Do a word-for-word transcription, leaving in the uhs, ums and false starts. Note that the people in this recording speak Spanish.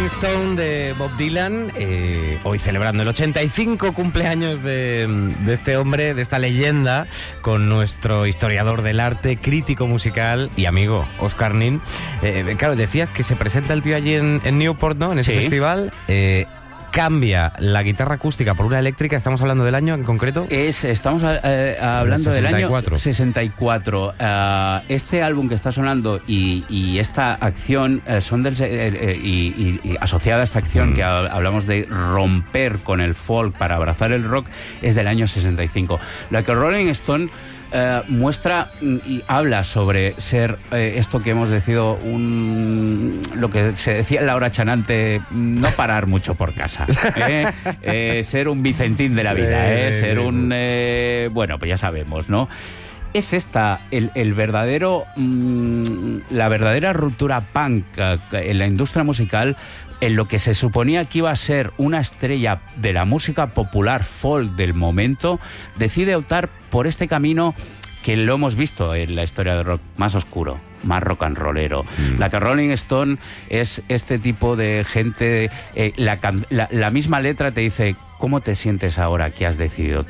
Rolling Stone de Bob Dylan, eh, hoy celebrando el ochenta y cinco cumpleaños de, de este hombre, de esta leyenda, con nuestro historiador del arte, crítico musical y amigo, Óscar Nin. Eh, claro, decías que se presenta el tío allí en, en Newport, ¿no? En ese sí. festival. Eh, Cambia la guitarra acústica por una eléctrica. ¿Estamos hablando del año en concreto? Es, estamos eh, hablando del año sesenta y cuatro. Uh, este álbum que está sonando y, y esta acción uh, son del, eh, y, y, y asociada a esta acción mm. que ha, hablamos de romper con el folk para abrazar el rock, es del año sesenta y cinco. La que Rolling Stone Uh, muestra y habla sobre ser uh, esto que hemos decidido un, lo que se decía en la hora chanante, no parar mucho por casa, ¿eh? eh, ser un Vicentín de la vida, ¿eh? ser un eh, bueno, pues ya sabemos, ¿no? Es esta el, el verdadero mmm, la verdadera ruptura punk uh, en la industria musical, en lo que se suponía que iba a ser una estrella de la música popular folk del momento. Decide optar por este camino que lo hemos visto en la historia del rock, más oscuro, más rock and rollero. Mm. La que Rolling Stone es este tipo de gente, eh, la, la, la misma letra te dice: ¿cómo te sientes ahora que has decidido